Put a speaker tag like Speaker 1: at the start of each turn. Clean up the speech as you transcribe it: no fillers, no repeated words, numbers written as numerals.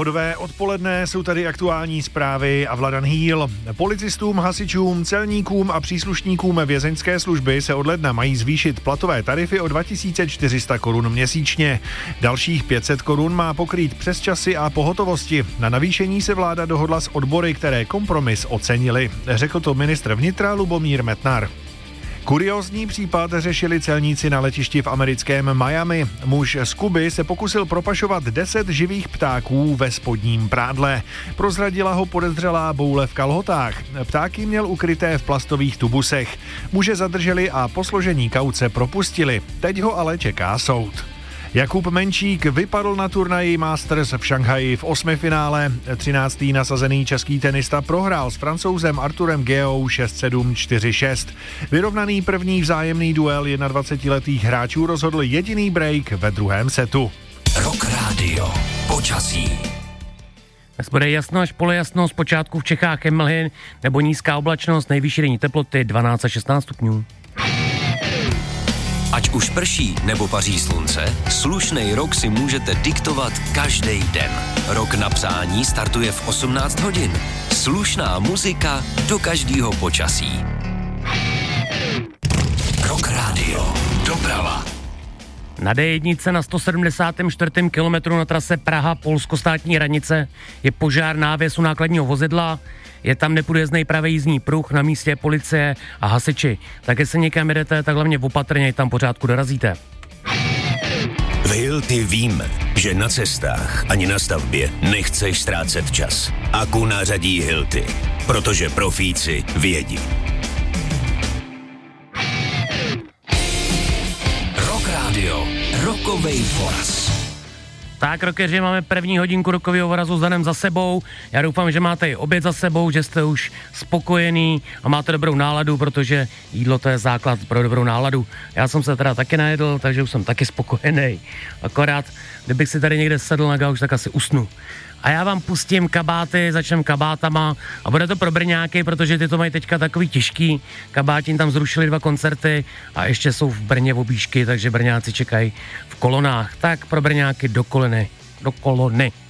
Speaker 1: Pohodové odpoledne, jsou tady aktuální zprávy a Vladan Hýl. Policistům, hasičům, celníkům a příslušníkům vězeňské služby se od ledna mají zvýšit platové tarify o 2400 korun měsíčně. Dalších 500 korun má pokrýt přesčasy a pohotovosti. Na navýšení se vláda dohodla s odbory, které kompromis ocenili. Řekl to ministr vnitra Lubomír Metnar. Kuriózní případ řešili celníci na letišti v americkém Miami. Muž z Kuby se pokusil propašovat 10 živých ptáků ve spodním prádle. Prozradila ho podezřelá boule v kalhotách. Ptáky měl ukryté v plastových tubusech. Muže zadrželi a po složení kauce propustili. Teď ho ale čeká soud. Jakub Menčík vypadl na turnaji Masters v Šanghaji v 8. finále. 13. nasazený český tenista prohrál s Francouzem Arturem Geou 6-7, 4-6. Vyrovnaný první vzájemný duel 21letých hráčů rozhodl jediný break ve druhém setu.
Speaker 2: Rock Radio. Počasí.
Speaker 3: Dnes bude jasno až polojasno, zpočátku v Čechách je mlhy nebo nízká oblačnost, nejvyšší denní teploty 12 až 16 stupňů.
Speaker 2: Ať už prší nebo paří slunce, slušnej rok si můžete diktovat každý den. Rok na přání startuje v 18 hodin. Slušná muzika do každého počasí. Rock Radio. Doprava.
Speaker 3: Na D1 na 174. kilometru na trase Praha-Polsko-státní hranice je požár návěsu nákladního vozidla. Je tam neprůjezdný pravý jízdní pruh, na místě policie a hasiči. Tak jestli někam jedete, tak hlavně opatrně, tam pořádku dorazíte.
Speaker 4: V Hilti víme, že na cestách ani na stavbě nechceš ztrácet čas. Akuna řadí Hilti, protože profíci vědí.
Speaker 2: Rock Radio. Rokovej voraz.
Speaker 3: Tak, rockeři, máme první hodinku rokového vorazu s Danem za sebou. Já doufám, že máte i oběd za sebou, že jste už spokojený a máte dobrou náladu, protože jídlo to je základ pro dobrou náladu. Já jsem se teda taky najedl, takže už jsem taky spokojený. Akorát, kdybych si tady někde sedl na gauč, tak asi usnu. A já vám pustím kabáty, začnem kabátama a bude to pro Brňáky, protože ty to mají teďka takový těžký. Kabátin tam zrušili 2 koncerty a ještě jsou v Brně objížky, takže Brňáci čekají v kolonách. Tak pro Brňáky do kolony.